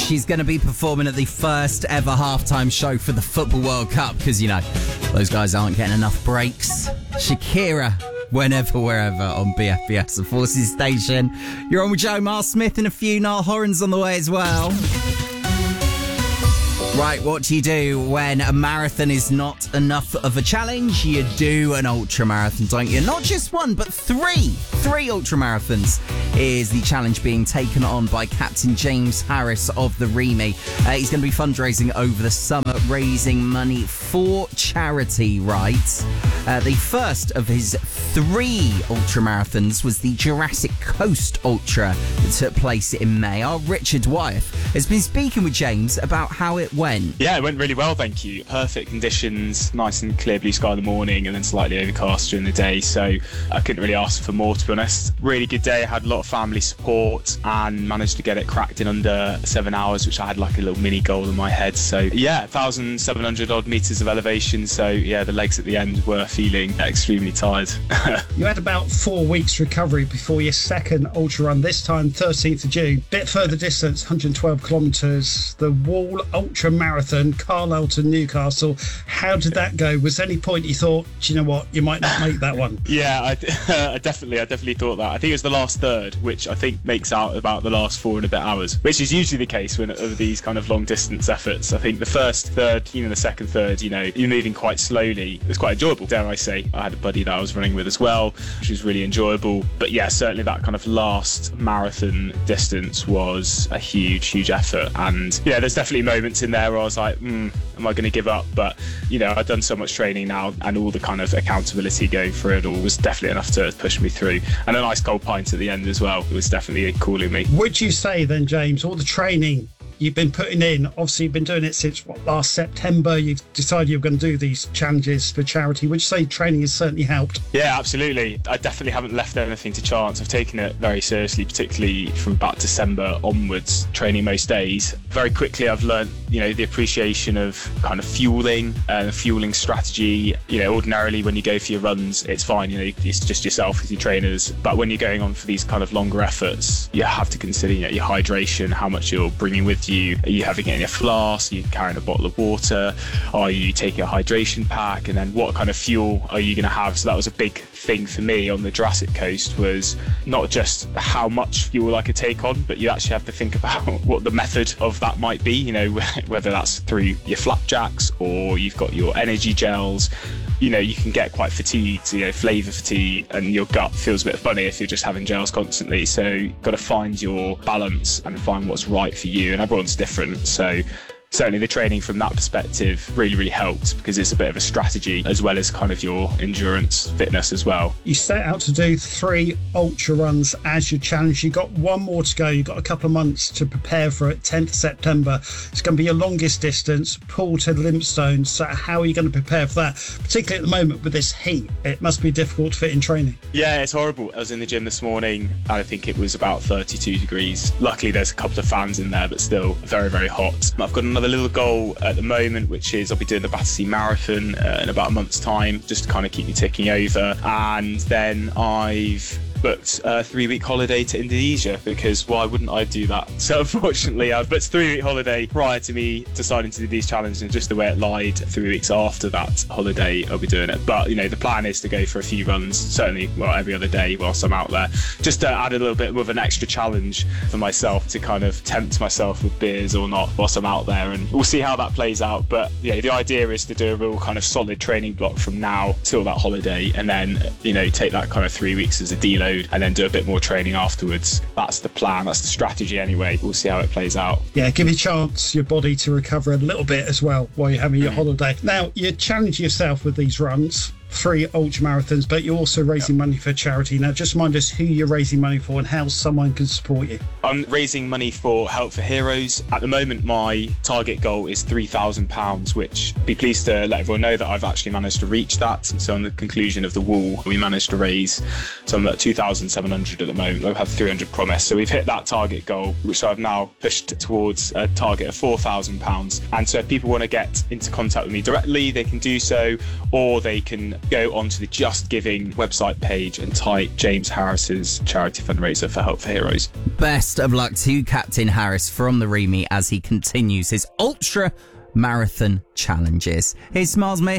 She's going to be performing at the first ever halftime show for the Football World Cup because, you know, those guys aren't getting enough breaks. Shakira, whenever, wherever on BFBS, the Forces Station. You're on with Joe Marr Smith and a few Niall Horan's on the way as well. Right, what do you do when a marathon is not enough of a challenge? You do an ultra marathon, don't you? Not just one, but three. Three ultra marathons is the challenge being taken on by Captain James Harris of the Remy. He's going to be fundraising over the summer, raising money for charity, right? The first of his three ultra marathons was the Jurassic Coast Ultra that took place in May. Our Richard Wyeth has been speaking with James about how it went. Yeah, it went really well, thank you. Perfect conditions, nice and clear blue sky in the morning and then slightly overcast during the day, so I couldn't really ask for more, to be honest. Really good day, I had a lot of family support and managed to get it cracked in under 7 hours, which I had like a little mini goal in my head. So yeah, 1,700 odd metres of elevation, so yeah, the legs at the end were feeling extremely tired. You had about 4 weeks recovery before your second ultra run, this time 13th of June. Bit further distance, 112 kilometres, the Wall Ultra Marathon, Carlisle to Newcastle. How did that go? Was there any point you thought, do you know what, you might not make that one? Yeah, I definitely thought that. I think it was the last third, which I think makes out about the last 4 and a bit hours, which is usually the case when of these kind of long distance efforts. I think the first third, the second third, you're moving quite slowly. It was quite enjoyable, dare I say. I had a buddy that I was running with as well, which was really enjoyable. But yeah, certainly that kind of last marathon distance was a huge effort. And yeah, there's definitely moments in there where I was like, am I going to give up? But I've done so much training now, and all the kind of accountability going through it all was definitely enough to push me through. And a nice cold pint at the end as well. It was definitely cooling me. Would you say then, James, all the training you've been putting in, obviously you've been doing it since last September, you've decided you're going to do these challenges for charity, would you say training has certainly helped? Yeah, absolutely. I definitely haven't left anything to chance. I've taken it very seriously, particularly from about December onwards, training most days. Very quickly I've learned, the appreciation of kind of fueling and the fueling strategy. Ordinarily when you go for your runs, it's fine, it's just yourself with your trainers. But when you're going on for these kind of longer efforts, you have to consider your hydration, how much you're bringing with you. Are you having it in a flask? Are you carrying a bottle of water? Are you taking a hydration pack? And then what kind of fuel are you going to have? So that was a big thing for me on the Jurassic Coast, was not just how much fuel I could take on, but you actually have to think about what the method of that might be, whether that's through your flapjacks or you've got your energy gels. You can get quite fatigued, flavour fatigue, and your gut feels a bit funny if you're just having gels constantly. So you've got to find your balance and find what's right for you, and everyone's different. So certainly the training from that perspective really helped, because it's a bit of a strategy as well as kind of your endurance fitness as well. You set out to do 3 ultra runs as your challenge. You got one more to go. You've got a couple of months to prepare for it. 10th September. It's going to be your longest distance, Poole to Lympstone. So how are you going to prepare for that? Particularly at the moment with this heat, it must be difficult to fit in training. Yeah, it's horrible. I was in the gym this morning and I think it was about 32 degrees. Luckily there's a couple of fans in there, but still very hot. I've got another little goal at the moment, which is I'll be doing the Battersea Marathon in about a month's time, just to kind of keep me ticking over. And then I've booked a 3-week holiday to Indonesia, because why wouldn't I do that? So unfortunately I've booked a 3-week holiday prior to me deciding to do these challenges, and just the way it lied, 3 weeks after that holiday I'll be doing it. But the plan is to go for a few runs, certainly every other day whilst I'm out there, just to add a little bit of an extra challenge for myself, to kind of tempt myself with beers or not whilst I'm out there, and we'll see how that plays out. But the idea is to do a real kind of solid training block from now till that holiday, and then take that kind of 3 weeks as a deload, and then do a bit more training afterwards. That's the plan, that's the strategy anyway. We'll see how it plays out. Yeah, give you a chance, your body to recover a little bit as well while you're having your holiday. Now, you challenge yourself with these runs, 3 ultra marathons, but you're also raising money for charity. Now, just remind us who you're raising money for and how someone can support you. I'm raising money for Help for Heroes. At the moment, my target goal is £3,000, which I'd be pleased to let everyone know that I've actually managed to reach that. And so on the conclusion of the wall, we managed to raise, so I'm at 2,700 at the moment. I've had 300 promised. So we've hit that target goal, which I've now pushed towards a target of £4,000. And so if people want to get into contact with me directly, they can do so, or they can go onto the Just Giving website page and type James Harris's charity fundraiser for Help for Heroes. Best of luck to Captain Harris from the REME as he continues his ultra marathon challenges. Here's Smiles May.